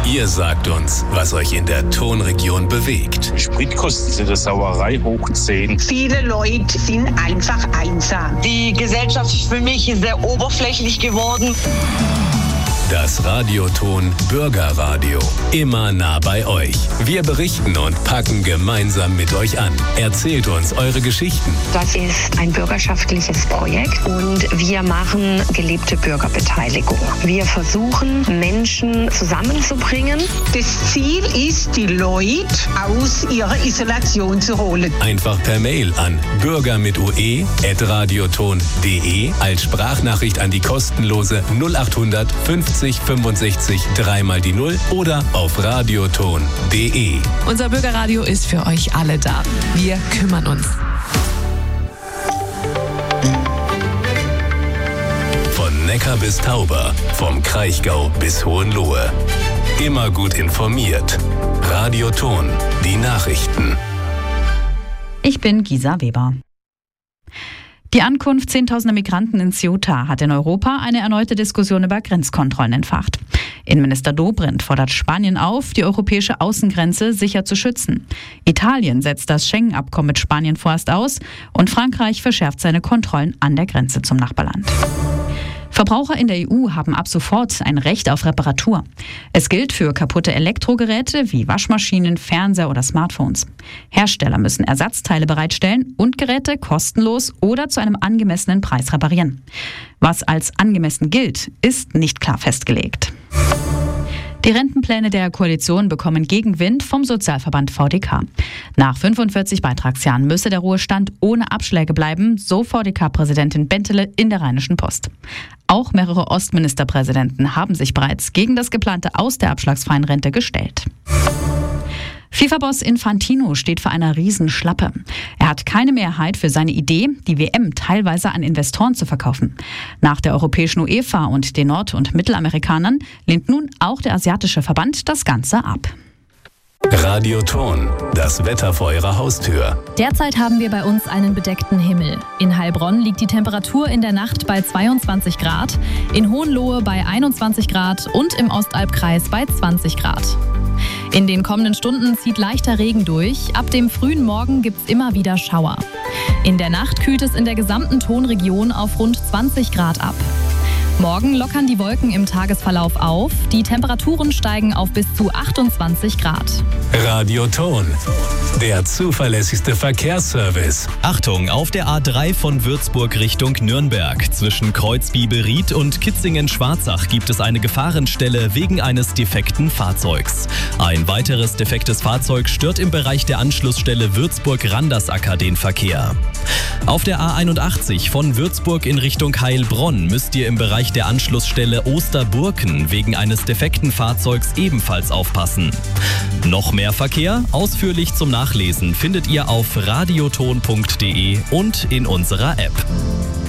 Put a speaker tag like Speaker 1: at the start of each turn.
Speaker 1: Ihr sagt uns, was euch in der Tonregion bewegt.
Speaker 2: Die Spritkosten sind eine Sauerei hoch 10.
Speaker 3: Viele Leute sind einfach einsam.
Speaker 4: Die Gesellschaft für mich ist sehr oberflächlich geworden.
Speaker 1: Das Radioton Bürgerradio. Immer nah bei euch. Wir berichten und packen gemeinsam mit euch an. Erzählt uns eure Geschichten.
Speaker 5: Das ist ein bürgerschaftliches Projekt und wir machen gelebte Bürgerbeteiligung. Wir versuchen, Menschen zusammenzubringen.
Speaker 3: Das Ziel ist, die Leute aus ihrer Isolation zu holen.
Speaker 1: Einfach per Mail an bürger@radioton.de als Sprachnachricht an die kostenlose 0800 50 65 3 die 0 oder auf radioton.de.
Speaker 6: Unser Bürgerradio ist für euch alle da. Wir kümmern uns.
Speaker 1: Von Neckar bis Tauber, vom Kraichgau bis Hohenlohe. Immer gut informiert. Radioton, die Nachrichten.
Speaker 7: Ich bin Gisa Weber. Die Ankunft 10.000er Migranten in Ceuta hat in Europa eine erneute Diskussion über Grenzkontrollen entfacht. Innenminister Dobrindt fordert Spanien auf, die europäische Außengrenze sicher zu schützen. Italien setzt das Schengen-Abkommen mit Spanien vorerst aus und Frankreich verschärft seine Kontrollen an der Grenze zum Nachbarland. Verbraucher in der EU haben ab sofort ein Recht auf Reparatur. Es gilt für kaputte Elektrogeräte wie Waschmaschinen, Fernseher oder Smartphones. Hersteller müssen Ersatzteile bereitstellen und Geräte kostenlos oder zu einem angemessenen Preis reparieren. Was als angemessen gilt, ist nicht klar festgelegt. Die Rentenpläne der Koalition bekommen Gegenwind vom Sozialverband VDK. Nach 45 Beitragsjahren müsse der Ruhestand ohne Abschläge bleiben, so VDK-Präsidentin Bentele in der Rheinischen Post. Auch mehrere Ostministerpräsidenten haben sich bereits gegen das geplante Aus der abschlagsfreien Rente gestellt. FIFA-Boss Infantino steht vor einer Riesenschlappe. Er hat keine Mehrheit für seine Idee, die WM teilweise an Investoren zu verkaufen. Nach der europäischen UEFA und den Nord- und Mittelamerikanern lehnt nun auch der asiatische Verband das Ganze ab.
Speaker 1: Radioton, das Wetter vor eurer Haustür.
Speaker 8: Derzeit haben wir bei uns einen bedeckten Himmel. In Heilbronn liegt die Temperatur in der Nacht bei 22 Grad, in Hohenlohe bei 21 Grad und im Ostalbkreis bei 20 Grad. In den kommenden Stunden zieht leichter Regen durch. Ab dem frühen Morgen gibt's immer wieder Schauer. In der Nacht kühlt es in der gesamten Tonregion auf rund 20 Grad ab. Morgen lockern die Wolken im Tagesverlauf auf. Die Temperaturen steigen auf bis zu 28 Grad.
Speaker 1: Radioton, der zuverlässigste Verkehrsservice.
Speaker 9: Achtung, auf der A3 von Würzburg Richtung Nürnberg. Zwischen Kreuzbiebelried und Kitzingen-Schwarzach gibt es eine Gefahrenstelle wegen eines defekten Fahrzeugs. Ein weiteres defektes Fahrzeug stört im Bereich der Anschlussstelle Würzburg-Randersacker den Verkehr. Auf der A81 von Würzburg in Richtung Heilbronn müsst ihr im Bereich der Anschlussstelle Osterburken wegen eines defekten Fahrzeugs ebenfalls aufpassen. Noch mehr Verkehr, ausführlich zum Nachlesen, findet ihr auf radioton.de und in unserer App.